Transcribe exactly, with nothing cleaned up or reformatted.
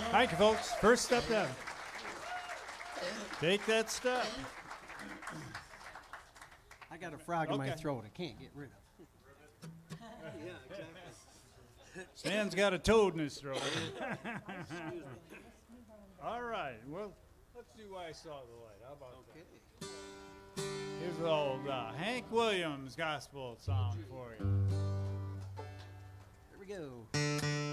Thank you, folks. First step down. Take that step. I got a frog in my Okay. throat I can't get rid of. Yeah, exactly. Stan's got a toad in his throat. All right. Well, let's do Why I Saw the Light. How about Okay. that? Here's the old uh, Hank Williams gospel song for you. Here we go.